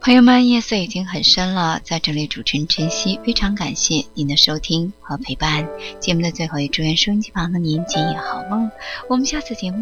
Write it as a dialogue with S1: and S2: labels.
S1: 朋友们，夜色已经很深了，在这里主持人晨曦非常感谢您的收听和陪伴。节目的最后也祝愿收音机旁的您今夜好梦，我们下次节目